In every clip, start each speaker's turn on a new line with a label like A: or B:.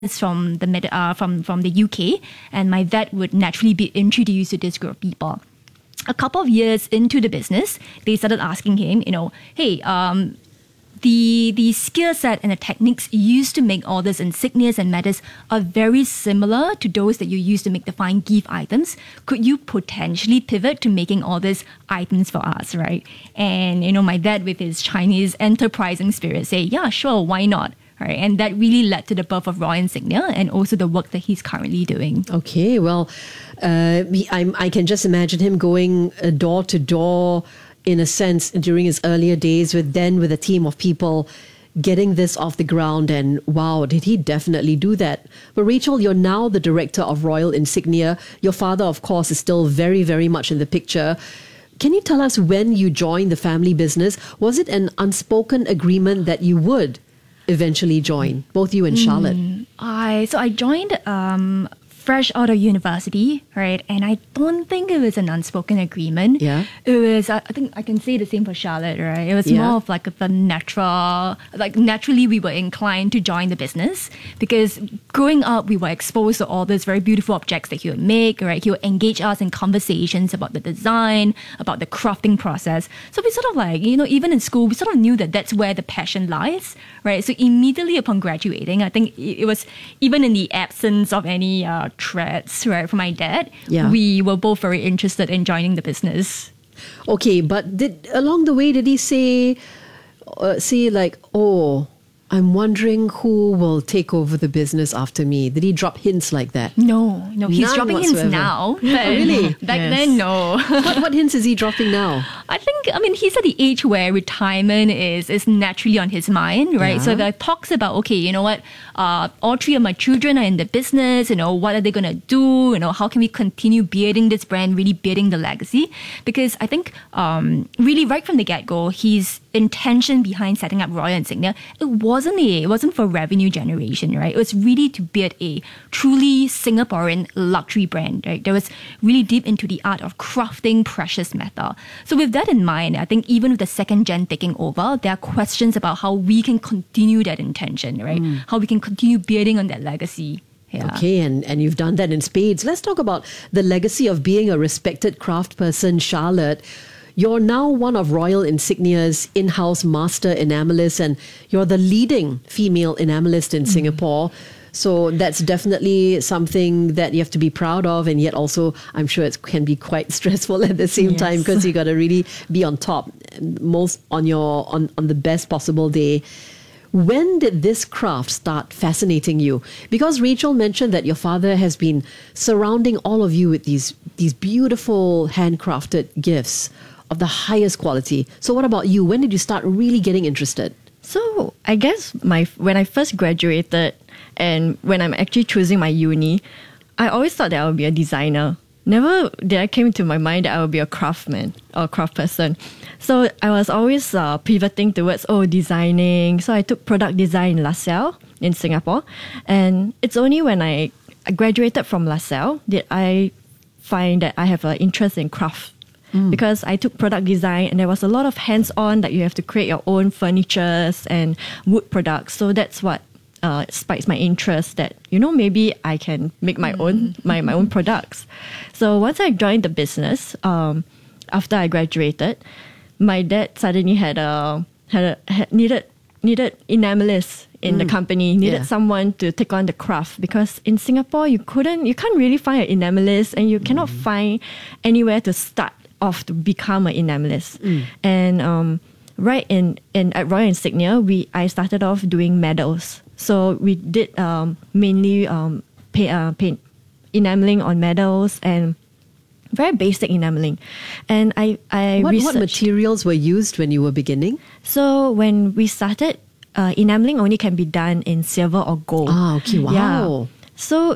A: from the UK, and my dad would naturally be introduced to this group of people. A couple of years into the business, they started asking him, hey, the skill set and the techniques used to make all these insignias and medals are very similar to those that you use to make the fine gift items. Could you potentially pivot to making all these items for us, right? And, my dad with his Chinese enterprising spirit say, yeah, sure, why not? Right, and that really led to the birth of Royal Insignia and also the work that he's currently doing.
B: Okay, well, I can just imagine him going door to door, in a sense, during his earlier days with a team of people getting this off the ground. And wow, did he definitely do that. But Rachel, you're now the director of Royal Insignia. Your father, of course, is still very, very much in the picture. Can you tell us when you joined the family business? Was it an unspoken agreement that you would eventually join, both you and Charlotte?
A: I joined fresh out of university, right? And I don't think it was an unspoken agreement.
B: Yeah.
A: It was, I think I can say the same for Charlotte, right? It was more of like a natural, like naturally we were inclined to join the business because growing up, we were exposed to all these very beautiful objects that he would make, right? He would engage us in conversations about the design, about the crafting process. So we sort of like, even in school, we sort of knew that that's where the passion lies, right? So immediately upon graduating, I think it was even in the absence of any threats, right, from my dad, we were both very interested in joining the business.
B: Okay, but along the way, did he say like, oh, I'm wondering who will take over the business after me? Did he drop hints like that?
A: No, he's
B: None
A: dropping
B: whatsoever.
A: hints now. But
B: Really?
A: back then, no.
B: What hints is he dropping now?
A: He's at the age where retirement is naturally on his mind, right?
B: Yeah.
A: So he talks about, okay, you know what, all three of my children are in the business, what are they going to do? How can we continue building this brand, really building the legacy? Because I think really right from the get-go, his intention behind setting up Royal Insignia, it wasn't for revenue generation, right? It was really to build a truly Singaporean luxury brand, right? That was really deep into the art of crafting precious metal. So with that in mind, I think even with the second gen taking over, there are questions about how we can continue that intention, right? How we can continue building on that legacy. Yeah.
B: Okay, and you've done that in spades. Let's talk about the legacy of being a respected craft person, Charlotte. You're now one of Royal Insignia's in-house master enamelists, and you're the leading female enamelist in Singapore. So that's definitely something that you have to be proud of, and yet also I'm sure it can be quite stressful at the same time because you got to really be on top, most on the best possible day. When did this craft start fascinating you? Because Rachel mentioned that your father has been surrounding all of you with these beautiful handcrafted gifts of the highest quality. So what about you? When did you start really getting interested?
C: So I guess when I first graduated and when I'm actually choosing my uni, I always thought that I would be a designer. Never did I came to my mind that I would be a craftsman or a craft person. So I was always pivoting towards designing. So I took product design in LaSalle in Singapore. And it's only when I graduated from LaSalle did I find that I have an interest in craft. Because I took product design and there was a lot of hands-on that you have to create your own furnitures and wood products. So that's what spikes my interest that, maybe I can make my own my own products. So once I joined the business, after I graduated, my dad suddenly needed enamelists in the company, needed someone to take on the craft, because in Singapore you can't really find an enamelist and you cannot find anywhere to start off to become an enamelist. And right at Royal Insignia, I started off doing medals. So we did mainly paint enameling on medals and very basic enameling. And
B: what materials were used when you were beginning?
C: So when we started, enameling only can be done in silver or gold.
B: Ah, okay, wow.
C: Yeah. So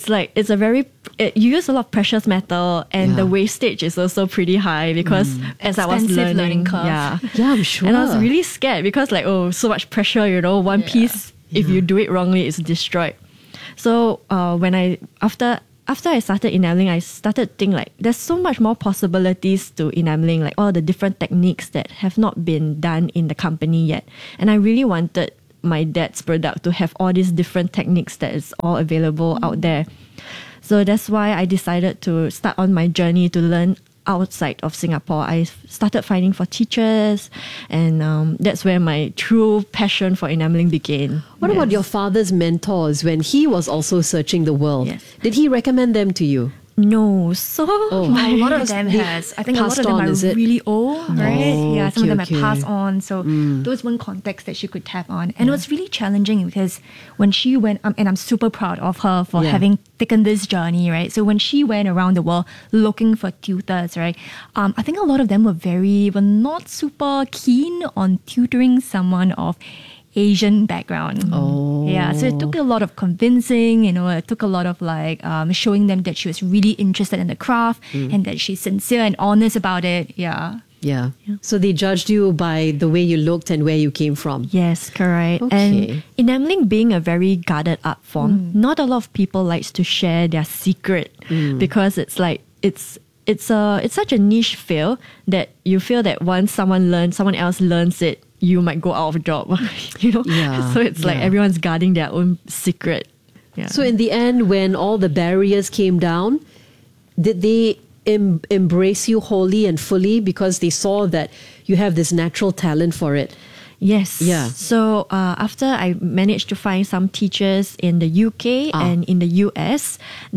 C: you use a lot of precious metal, and the wastage is also pretty high because as I was learning
A: curve.
B: Yeah, I'm sure.
C: And I was really scared because so much pressure, one piece, if you do it wrongly, it's destroyed. So after I started enameling, I started to think there's so much more possibilities to enameling, all the different techniques that have not been done in the company yet. And I really wanted my dad's product to have all these different techniques that is all available out there. So that's why I decided to start on my journey to learn outside of Singapore. I started finding for teachers, and that's where my true passion for enameling began.
B: What about your father's mentors when he was also searching the world?
C: Yes.
B: Did he recommend them to you?
C: No, so
A: A lot of them has. I think a lot of them are really old, right? Yeah, some of them
B: okay.
A: have passed on. So those one context that she could tap on. And it was really challenging because when she went, and I'm super proud of her for having taken this journey, right? So when she went around the world looking for tutors, right? I think a lot of them were not super keen on tutoring someone of Asian background. Yeah, so it took a lot of convincing, it took a lot of showing them that she was really interested in the craft and that she's sincere and honest about it. Yeah.
B: Yeah. So they judged you by the way you looked and where you came from.
C: Yes, correct.
B: Okay.
C: And enameling being a very guarded art form, not a lot of people likes to share their secret because it's like it's such a niche field that you feel that once someone else learns it, you might go out of a job.
B: Yeah,
C: So it's like everyone's guarding their own secret. Yeah.
B: So in the end, when all the barriers came down, did they embrace you wholly and fully because they saw that you have this natural talent for it?
C: Yes.
B: Yeah.
C: So after I managed to find some teachers in the UK and in the US,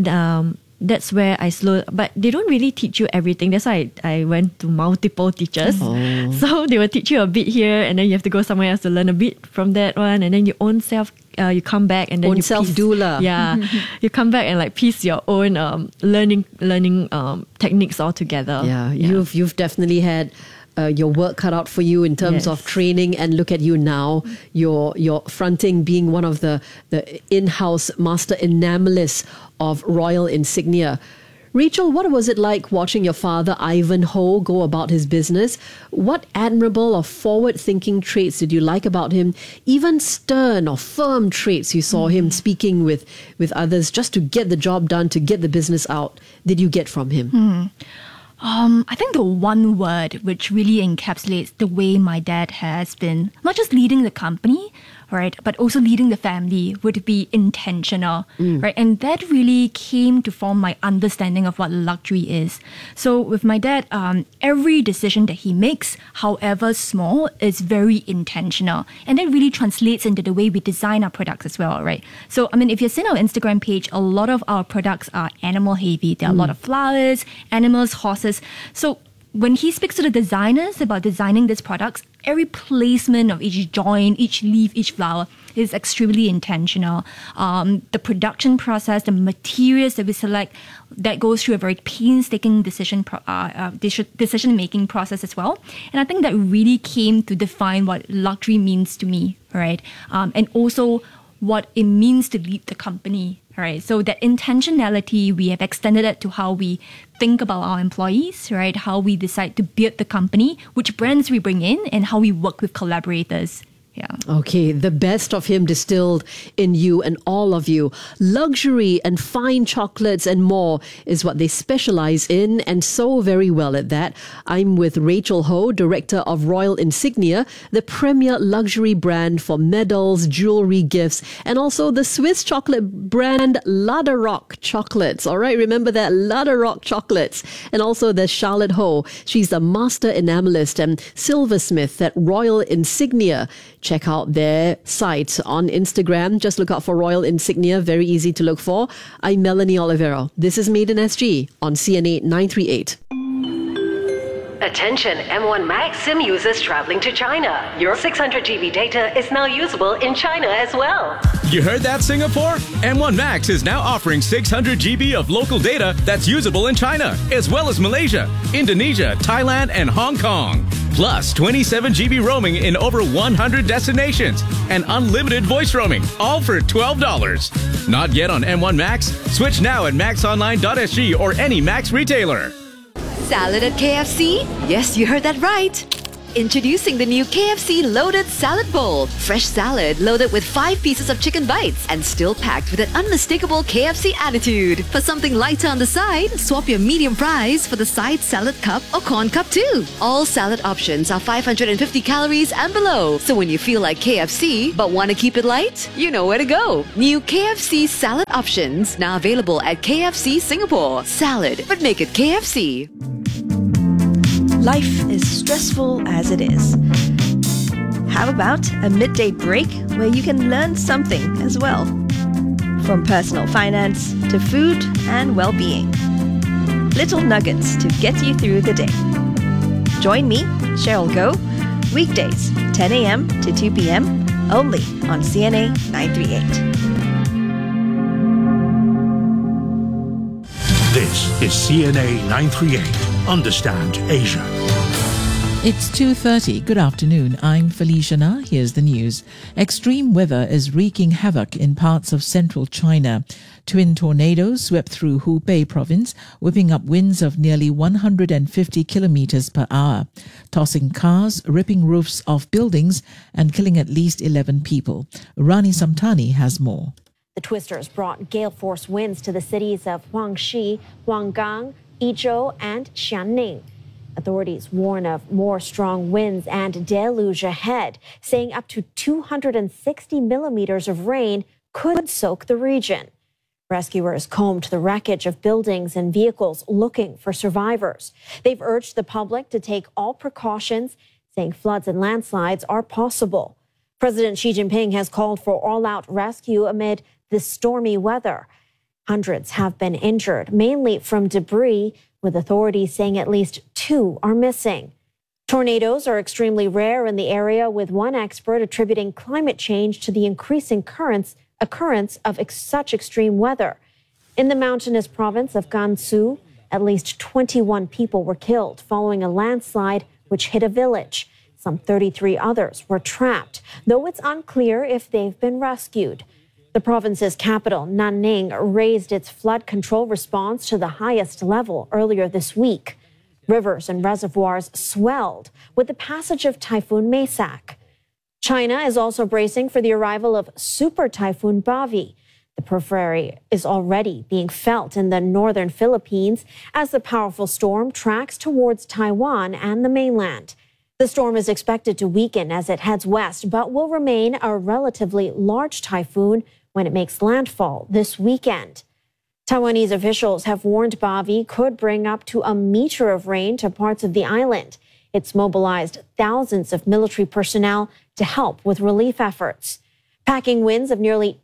C: that's where but they don't really teach you everything. That's why I went to multiple teachers. So they will teach you a bit here, and then you have to go somewhere else to learn a bit from that one, and then your own self, you come back and then
B: Own
C: you
B: self-doula.
C: Yeah, you come back and piece your own learning techniques all together.
B: Yeah, you've definitely had your work cut out for you in terms of training, and look at you now. You're fronting being one of the in-house master enamelists of Royal Insignia. Rachel, what was it like watching your father, Ivan Ho, go about his business? What admirable or forward-thinking traits did you like about him? Even stern or firm traits you saw him speaking with others just to get the job done, to get the business out, did you get from him?
A: I think the one word which really encapsulates the way my dad has been not just leading the company, right, but also leading the family would be intentional, right? And that really came to form my understanding of what luxury is. So with my dad, every decision that he makes, however small, is very intentional. And that really translates into the way we design our products as well, right? So, if you've seen our Instagram page, a lot of our products are animal heavy. There are a lot of flowers, animals, horses. So when he speaks to the designers about designing these products, every placement of each joint, each leaf, each flower is extremely intentional. The production process, the materials that we select, that goes through a very painstaking decision-making process as well. And I think that really came to define what luxury means to me, right? And also what it means to lead the company. Right, so that intentionality, we have extended it to how we think about our employees, right? How we decide to build the company, which brands we bring in, and how we work with collaborators. Yeah.
B: Okay, the best of him distilled in you and all of you. Luxury and fine chocolates and more is what they specialize in, and so very well at that. I'm with Rachel Ho, director of Royal Insignia, the premier luxury brand for medals, jewelry, gifts, and also the Swiss chocolate brand Läderach Chocolates. All right, remember that, Läderach Chocolates. And also there's Charlotte Ho. She's the master enamelist and silversmith at Royal Insignia. Check out their site on Instagram. Just look out for Royal Insignia. Very easy to look for. I'm Melanie Olivero. This is Made in SG on CNA 938.
D: Attention M1 Max SIM users traveling to China. Your 600 GB data is now usable in China as well.
E: You heard that, Singapore? M1 Max is now offering 600 GB of local data that's usable in China, as well as Malaysia, Indonesia, Thailand, and Hong Kong. Plus 27 GB roaming in over 100 destinations and unlimited voice roaming, all for $12. Not yet on M1 Max? Switch now at maxonline.sg or any Max retailer.
F: Salad at KFC? Yes, you heard that right. Introducing the new KFC Loaded Salad Bowl. Fresh salad loaded with 5 pieces of chicken bites and still packed with an unmistakable KFC attitude. For something lighter on the side, swap your medium fries for the side salad cup or corn cup too. All salad options are 550 calories and below. So when you feel like KFC but want to keep it light, you know where to go. New KFC salad options now available at KFC Singapore. Salad, but make it KFC.
G: Life is stressful as it is. How about a midday break where you can learn something as well? From personal finance to food and well-being. Little nuggets to get you through the day. Join me, Cheryl Goh, weekdays 10 a.m. to 2 p.m. only on CNA 938.
H: This is CNA 938. Understand Asia.
I: It's 2:30. Good afternoon. I'm Felicia Na. Here's the news. Extreme weather is wreaking havoc in parts of central China. Twin tornadoes swept through Hubei province, whipping up winds of nearly 150 kilometers per hour, tossing cars, ripping roofs off buildings, and killing at least 11 people. Rani Samtani has more.
J: The twisters brought gale force winds to the cities of Huangshi, Huanggang, Yizhou, and Xianing. Authorities warn of more strong winds and deluge ahead, saying up to 260 millimeters of rain could soak the region. Rescuers combed the wreckage of buildings and vehicles looking for survivors. They've urged the public to take all precautions, saying floods and landslides are possible. President Xi Jinping has called for all-out rescue amid this stormy weather. Hundreds have been injured, mainly from debris, with authorities saying at least 2 are missing. Tornadoes are extremely rare in the area, with one expert attributing climate change to the increasing occurrence of such extreme weather. In the mountainous province of Gansu, at least 21 people were killed following a landslide which hit a village. Some 33 others were trapped, though it's unclear if they've been rescued. The province's capital, Nanning, raised its flood control response to the highest level earlier this week. Rivers and reservoirs swelled with the passage of Typhoon Maysak. China is also bracing for the arrival of Super Typhoon Bavi. The periphery is already being felt in the northern Philippines as the powerful storm tracks towards Taiwan and the mainland. The storm is expected to weaken as it heads west, but will remain a relatively large typhoon when it makes landfall this weekend. Taiwanese officials have warned Bavi could bring up to 1 meter of rain to parts of the island. It's mobilized thousands of military personnel to help with relief efforts. Packing winds of nearly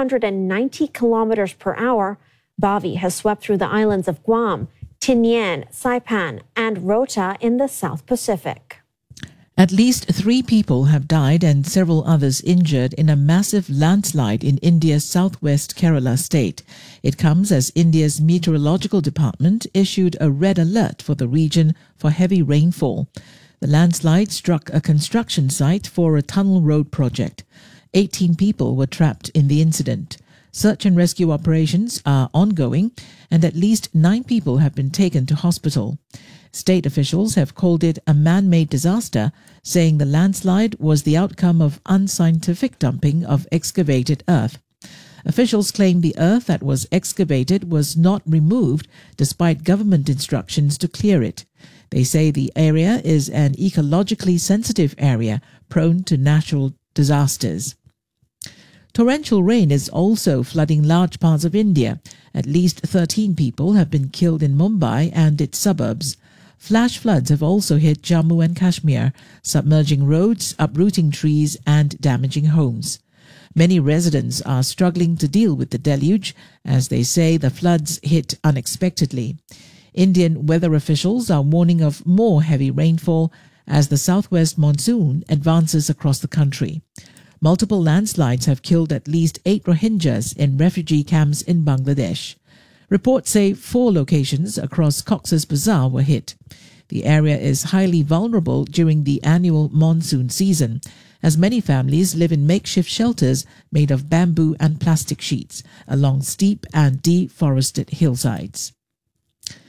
J: 290 kilometers per hour, Bavi has swept through the islands of Guam, Tinian, Saipan, and Rota in the South Pacific.
I: At least 3 people have died and several others injured in a massive landslide in India's southwest Kerala state. It comes as India's meteorological department issued a red alert for the region for heavy rainfall. The landslide struck a construction site for a tunnel road project. 18 people were trapped in the incident. Search and rescue operations are ongoing, and at least 9 people have been taken to hospital. State officials have called it a man-made disaster, saying the landslide was the outcome of unscientific dumping of excavated earth. Officials claim the earth that was excavated was not removed despite government instructions to clear it. They say the area is an ecologically sensitive area prone to natural disasters. Torrential rain is also flooding large parts of India. At least 13 people have been killed in Mumbai and its suburbs. Flash floods have also hit Jammu and Kashmir, submerging roads, uprooting trees, and damaging homes. Many residents are struggling to deal with the deluge, as they say the floods hit unexpectedly. Indian weather officials are warning of more heavy rainfall as the southwest monsoon advances across the country. Multiple landslides have killed at least 8 Rohingyas in refugee camps in Bangladesh. Reports say 4 locations across Cox's Bazar were hit. The area is highly vulnerable during the annual monsoon season, as many families live in makeshift shelters made of bamboo and plastic sheets along steep and deforested hillsides.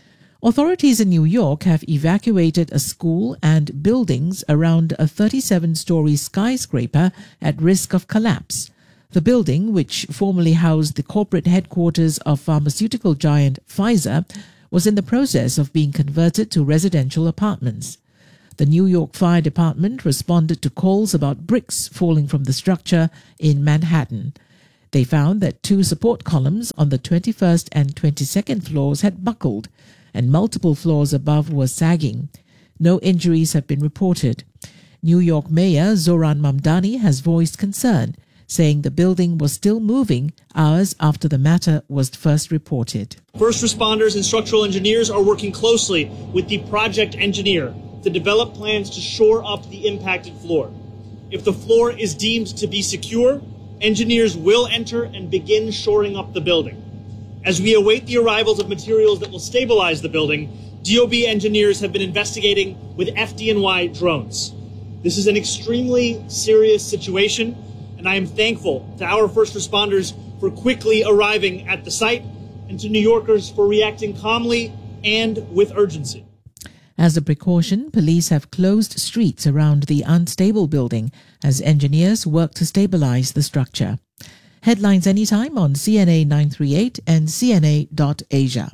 I: Authorities in New York have evacuated a school and buildings around a 37-story skyscraper at risk of collapse. The building, which formerly housed the corporate headquarters of pharmaceutical giant Pfizer, was in the process of being converted to residential apartments. The New York Fire Department responded to calls about bricks falling from the structure in Manhattan. They found that 2 support columns on the 21st and 22nd floors had buckled, and multiple floors above were sagging. No injuries have been reported. New York Mayor Zohran Mamdani has voiced concern, saying the building was still moving hours after the matter was first reported.
K: First responders and structural engineers are working closely with the project engineer to develop plans to shore up the impacted floor. If the floor is deemed to be secure, engineers will enter and begin shoring up the building. As we await the arrivals of materials that will stabilize the building, DOB engineers have been investigating with FDNY drones. This is an extremely serious situation, and I am thankful to our first responders for quickly arriving at the site and to New Yorkers for reacting calmly and with urgency.
I: As a precaution, police have closed streets around the unstable building as engineers work to stabilize the structure. Headlines anytime on CNA 938 and CNA.Asia.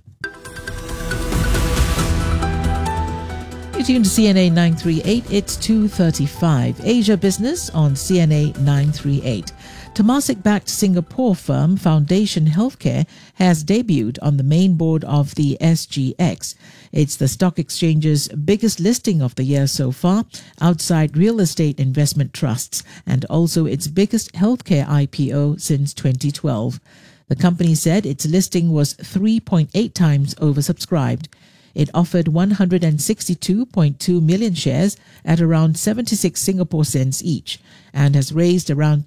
I: You tuned to CNA 938, it's 2:35. Asia Business on CNA 938. Temasek-backed Singapore firm Foundation Healthcare has debuted on the main board of the SGX. It's the stock exchange's biggest listing of the year so far, outside real estate investment trusts, and also its biggest healthcare IPO since 2012. The company said its listing was 3.8 times oversubscribed. It offered 162.2 million shares at around 76 Singapore cents each and has raised around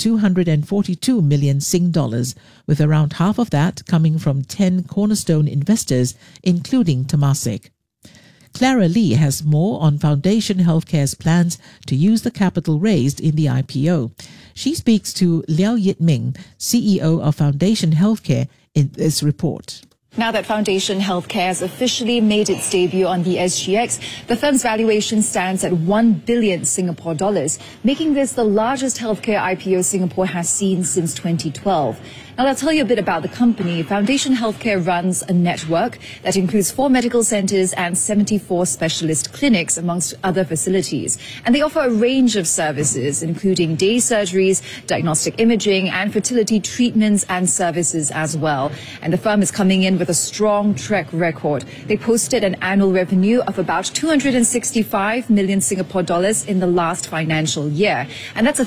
I: 242 million Sing dollars, with around half of that coming from 10 cornerstone investors, including Temasek. Clara Lee has more on Foundation Healthcare's plans to use the capital raised in the IPO. She speaks to Liao Yitming, CEO of Foundation Healthcare, in this report.
L: Now that Foundation Healthcare has officially made its debut on the SGX, the firm's valuation stands at 1 billion Singapore dollars, making this the largest healthcare IPO Singapore has seen since 2012. Now, I'll tell you a bit about the company. Foundation Healthcare runs a network that includes 4 medical centers and 74 specialist clinics, amongst other facilities. And they offer a range of services, including day surgeries, diagnostic imaging, and fertility treatments and services as well. And the firm is coming in with a strong track record. They posted an annual revenue of about 265 million Singapore dollars in the last financial year. And that's a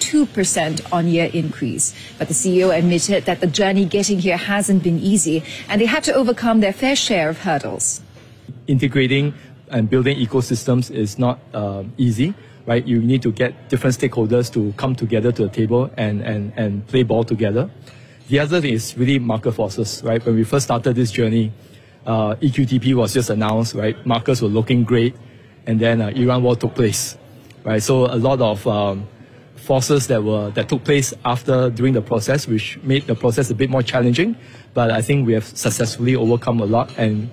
L: 32% on-year increase. But the CEO admitted that the journey getting here hasn't been easy, and they had to overcome their fair share of hurdles.
M: Integrating and building ecosystems is not easy, right? You need to get different stakeholders to come together to the table and play ball together. The other thing is really market forces, right? When we first started this journey, EQTP was just announced, right? Markets were looking great, and then Iran war took place, right? So a lot of forces that took place during the process, which made the process a bit more challenging. But I think we have successfully overcome a lot, and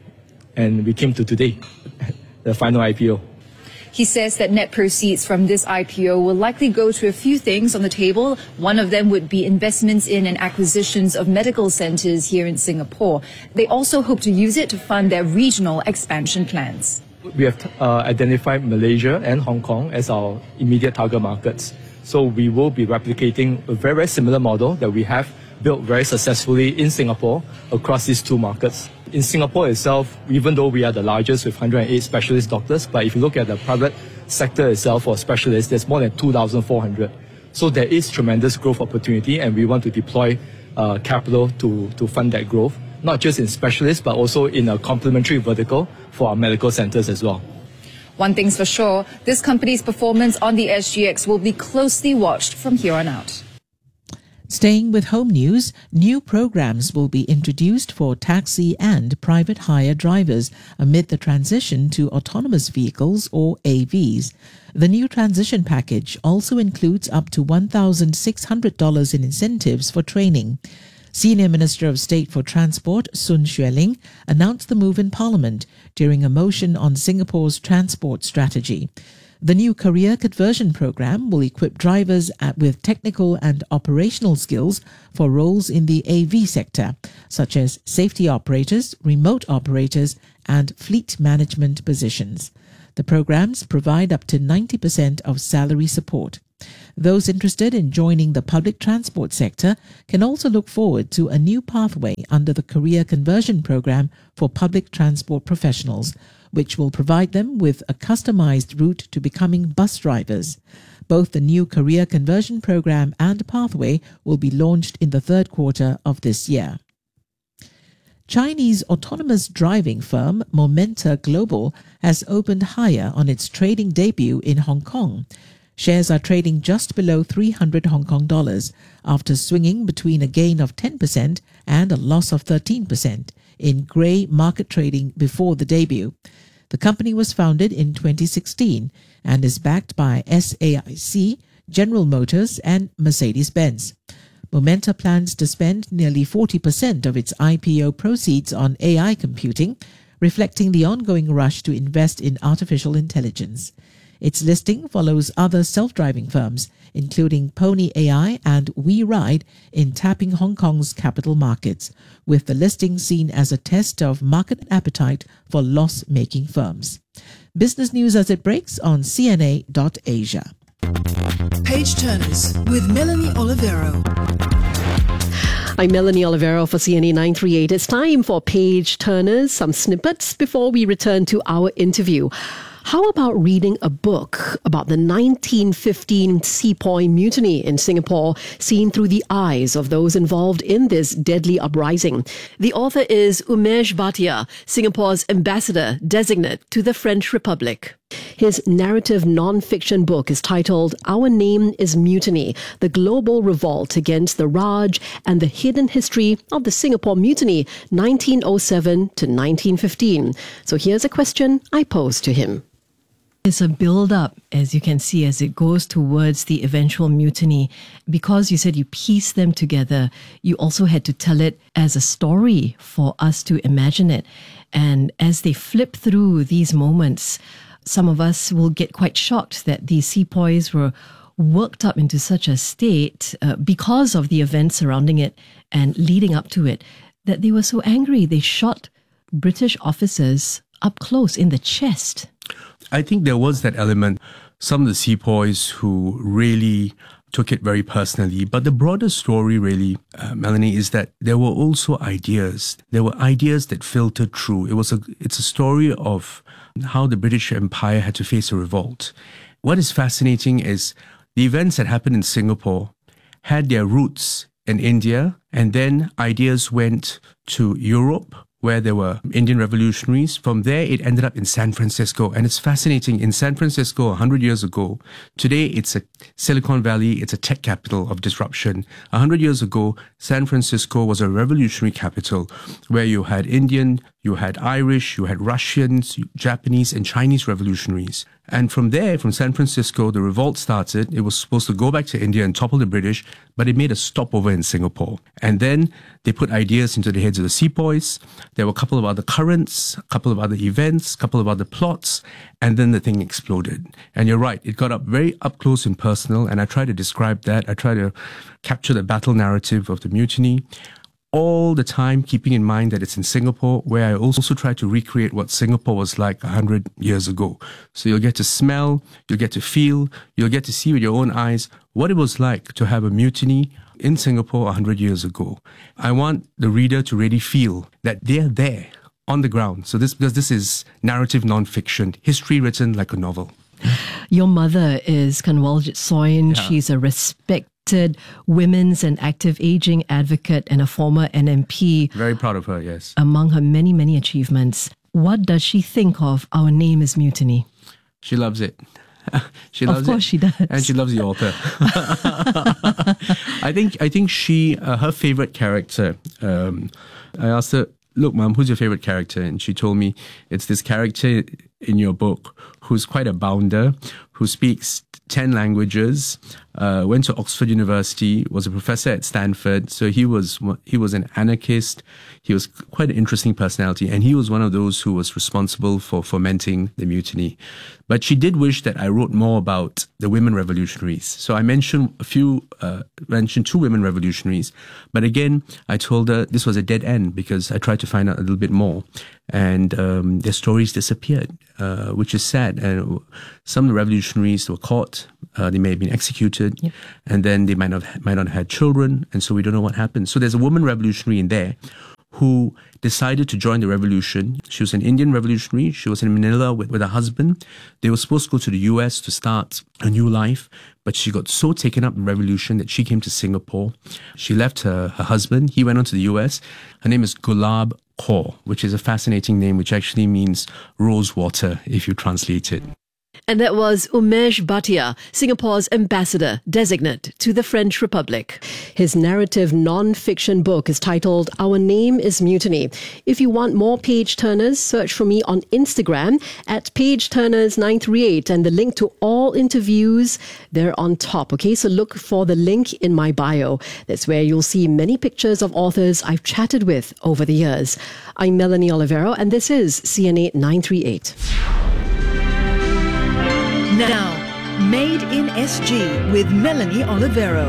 M: we came to today, the final IPO.
L: He says that net proceeds from this IPO will likely go to a few things on the table. One of them would be investments in and acquisitions of medical centers here in Singapore. They also hope to use it to fund their regional expansion plans.
M: We have identified Malaysia and Hong Kong as our immediate target markets. So we will be replicating a very, very similar model that we have built very successfully in Singapore across these 2 markets. In Singapore itself, even though we are the largest with 108 specialist doctors, but if you look at the private sector itself for specialists, there's more than 2,400. So there is tremendous growth opportunity, and we want to deploy capital to fund that growth, not just in specialists, but also in a complementary vertical for our medical centers as well.
L: One thing's for sure, this company's performance on the SGX will be closely watched from here on out.
I: Staying with home news, new programs will be introduced for taxi and private hire drivers amid the transition to autonomous vehicles, or AVs. The new transition package also includes up to $1,600 in incentives for training. Senior Minister of State for Transport, Sun Xueling, announced the move in Parliament during a motion on Singapore's transport strategy. The new career conversion program will equip drivers with technical and operational skills for roles in the AV sector, such as safety operators, remote operators, and fleet management positions. The programs provide up to 90% of salary support. Those interested in joining the public transport sector can also look forward to a new pathway under the Career Conversion Program for public transport professionals, which will provide them with a customized route to becoming bus drivers. Both the new Career Conversion Program and pathway will be launched in the third quarter of this year. Chinese autonomous driving firm Momenta Global has opened higher on its trading debut in Hong Kong. Shares are trading just below 300 Hong Kong dollars after swinging between a gain of 10% and a loss of 13% in grey market trading before the debut. The company was founded in 2016 and is backed by SAIC, General Motors and Mercedes-Benz. Momenta plans to spend nearly 40% of its IPO proceeds on AI computing, reflecting the ongoing rush to invest in artificial intelligence. Its listing follows other self-driving firms, including Pony AI and WeRide, in tapping Hong Kong's capital markets, with the listing seen as a test of market appetite for loss-making firms. Business news as it breaks on CNA.Asia.
N: Page Turners with Melanie Olivero.
B: I'm Melanie Olivero for CNA 938. It's time for Page Turners, some snippets before we return to our interview. How about reading a book about the 1915 Sepoy Mutiny in Singapore, seen through the eyes of those involved in this deadly uprising? The author is Umesh Bhatia, Singapore's ambassador designate to the French Republic. His narrative non-fiction book is titled Our Name is Mutiny, The Global Revolt Against the Raj and the Hidden History of the Singapore Mutiny, 1907 to 1915. So here's a question I posed to him.
O: It's a build-up, as you can see, as it goes towards the eventual mutiny. Because you said you pieced them together, you also had to tell it as a story for us to imagine it. And as they flip through these moments, some of us will get quite shocked that these sepoys were worked up into such a state because of the events surrounding it and leading up to it, that they were so angry they shot British officers up close in the chest.
P: I think there was that element, some of the sepoys who really took it very personally. But the broader story really, Melanie, is that there were also ideas. There were ideas that filtered through. It's a story of how the British Empire had to face a revolt. What is fascinating is the events that happened in Singapore had their roots in India, and then ideas went to Europe, where there were Indian revolutionaries. From there, it ended up in San Francisco. And it's fascinating. In San Francisco, 100 years ago, today it's a Silicon Valley, it's a tech capital of disruption. 100 years ago, San Francisco was a revolutionary capital where you had Indian, you had Irish, you had Russians, Japanese, and Chinese revolutionaries. And from there, from San Francisco, the revolt started. It was supposed to go back to India and topple the British, but it made a stopover in Singapore. And then they put ideas into the heads of the sepoys. There were a couple of other currents, a couple of other events, a couple of other plots, and then the thing exploded. And you're right, it got up very up close and personal, and I try to describe that. I try to capture the battle narrative of the mutiny, all the time keeping in mind that it's in Singapore, where I also try to recreate what Singapore was like 100 years ago. So you'll get to smell, you'll get to feel, you'll get to see with your own eyes what it was like to have a mutiny in Singapore 100 years ago. I want the reader to really feel that they're there on the ground. So because this is narrative non-fiction, history written like a novel.
O: Your mother is Kanwaljit Soin. Yeah. She's a respected women's and active aging advocate and a former NMP.
P: Very proud of her, yes.
O: Among her many, many achievements. What does she think of Our Name is Mutiny?
P: She loves it. She loves it.
O: Of course she does.
P: And she loves the author. I think she, her favorite character, I asked her, look, Mom, who's your favorite character? And she told me it's this character in your book who's quite a bounder, who speaks 10 languages, went to Oxford University, was a professor at Stanford. So he was an anarchist. He was quite an interesting personality, and he was one of those who was responsible for fomenting the mutiny. But she did wish that I wrote more about the women revolutionaries. So I mentioned two women revolutionaries. But again, I told her this was a dead end because I tried to find out a little bit more. And their stories disappeared, which is sad. And some of the revolutionaries were caught. They may have been executed. Yep. And then they might not have had children. And so we don't know what happened. So there's a woman revolutionary in there who decided to join the revolution. She was an Indian revolutionary. She was in Manila with her husband. They were supposed to go to the US to start a new life, but she got so taken up in the revolution that she came to Singapore. She left her husband. He went on to the US. Her name is Gulab Kaur, which is a fascinating name, which actually means rose water if you translate it.
B: And that was Umesh Bhatia, Singapore's ambassador designate to the French Republic. His narrative non-fiction book is titled Our Name is Mutiny. If you want more Page Turners, search for me on Instagram at PageTurners938, and the link to all interviews, they're on top. Okay, so look for the link in my bio. That's where you'll see many pictures of authors I've chatted with over the years. I'm Melanie Olivero, and this is CNA 938.
N: Now, Made in SG with Melanie Olivero.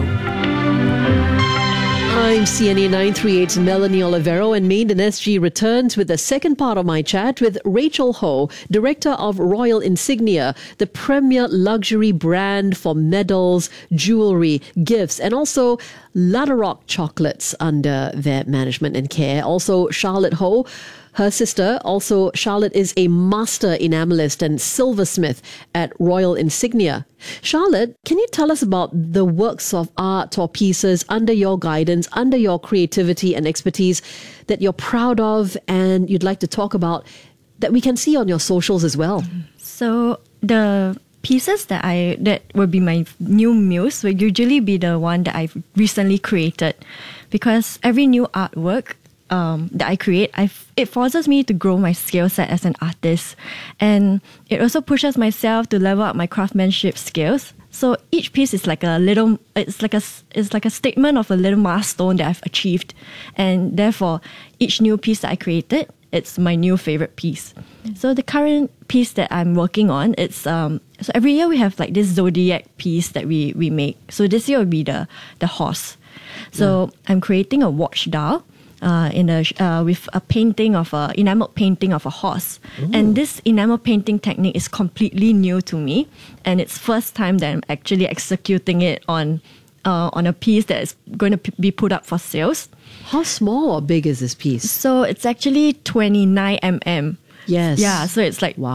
B: I'm CNA 938's Melanie Olivero, and Made in SG returns with the second part of my chat with Rachel Ho, Director of Royal Insignia, the premier luxury brand for medals, jewelry, gifts, and also Ladaroc chocolates under their management and care. Also, Charlotte Ho, her sister, also Charlotte, is a master enamelist and silversmith at Royal Insignia. Charlotte, can you tell us about the works of art or pieces under your guidance, under your creativity and expertise that you're proud of and you'd like to talk about that we can see on your socials as well?
C: So the pieces that would be my new muse would usually be the one that I've recently created, because every new artwork that I create, it forces me to grow my skill set as an artist, and it also pushes myself to level up my craftsmanship skills. So each piece is like it's like a statement of a little milestone that I've achieved, and therefore each new piece that I created, it's my new favorite piece. So the current piece that I'm working on, it's so every year we have like this zodiac piece that we make. So this year will be the horse. So I'm creating a watch dial. With a painting of enamel painting of a horse. Ooh. And this enamel painting technique is completely new to me, and it's first time that I'm actually executing it on a piece that is going to be put up for sales.
B: How small or big is this piece?
C: So it's actually 29 mm.
B: Yes.
C: Yeah, so it's like 3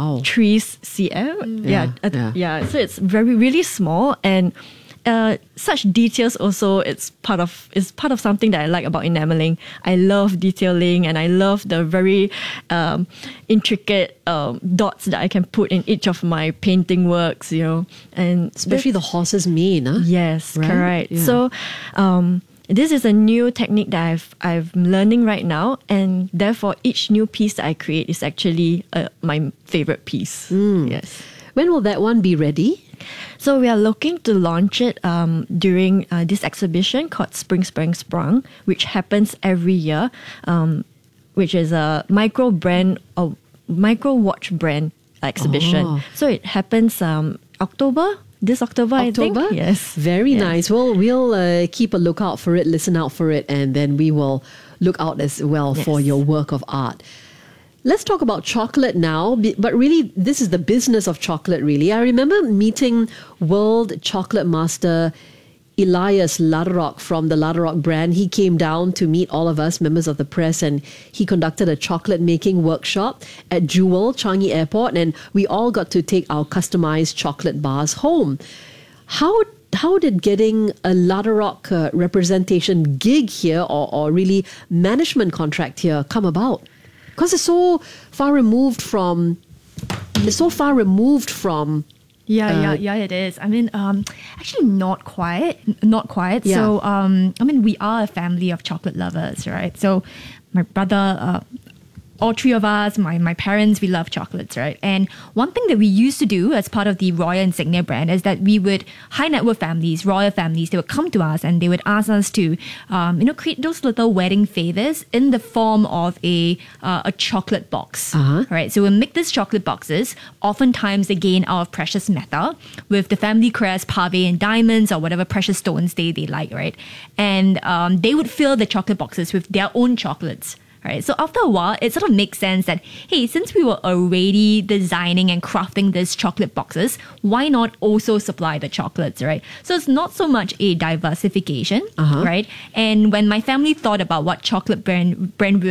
C: cm. Yeah. So it's really small, and such details also is part of something that I like about enameling. I love detailing, and I love the very intricate dots that I can put in each of my painting works, and
B: especially the horse's mane, huh?
C: Yes,
B: right?
C: Correct.
B: Yeah.
C: So this is a new technique that I'm learning right now, and therefore each new piece that I create is actually my favorite piece. Yes.
B: When will that one be ready?
C: So we are looking to launch it during this exhibition called Spring Sprang Sprung, which happens every year, which is a micro watch brand exhibition. Oh. So it happens this October, I think. Yes.
B: Very nice. Well, we'll keep a lookout for it, listen out for it, and then we will look out as well for your work of art. Let's talk about chocolate now, but really, this is the business of chocolate, really. I remember meeting world chocolate master Elias Ladaroc from the Ladaroc brand. He came down to meet all of us, members of the press, and he conducted a chocolate making workshop at Jewel, Changi Airport, and we all got to take our customized chocolate bars home. How did getting a Ladaroc representation gig here or really management contract here come about? Because it's so far removed from.
A: Yeah, it is. I mean, actually not quite. Yeah. So, I mean, we are a family of chocolate lovers, right? So, my brother all three of us, my parents, we love chocolates, right? And one thing that we used to do as part of the Royal Insignia brand is that we would, high net worth families, royal families, they would come to us and they would ask us to, create those little wedding favors in the form of a chocolate box, right? So we'll make these chocolate boxes, oftentimes again out of precious metal, with the family crest, pave and diamonds, or whatever precious stones they like, right? And they would fill the chocolate boxes with their own chocolates. Right. So after a while, it sort of makes sense that, hey, since we were already designing and crafting these chocolate boxes, why not also supply the chocolates, right? So it's not so much a diversification, right? And when my family thought about what chocolate brand